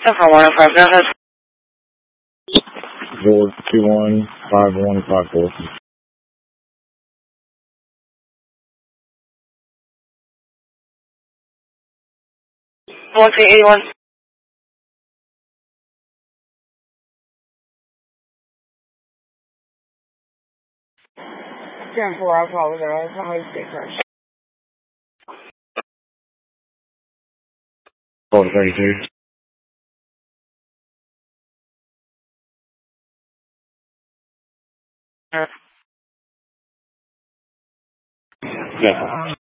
Central 105, go ahead. George 215154. 1381. I apologize. I'm going to stay first. 432. Yeah.